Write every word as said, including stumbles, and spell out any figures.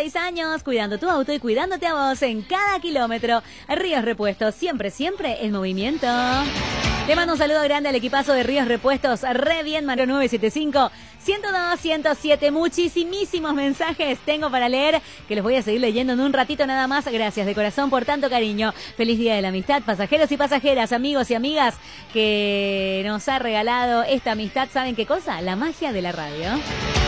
seis años, cuidando tu auto y cuidándote a vos en cada kilómetro. Ríos Repuestos, siempre, siempre en movimiento. Le mando un saludo grande al equipazo de Ríos Repuestos. Re bien, Maro nueve siete cinco, ciento dos, ciento siete. Muchísimísimos mensajes tengo para leer, que los voy a seguir leyendo en un ratito nada más. Gracias de corazón por tanto cariño. Feliz Día de la Amistad, pasajeros y pasajeras, amigos y amigas que nos ha regalado esta amistad. ¿Saben qué cosa? La magia de la radio.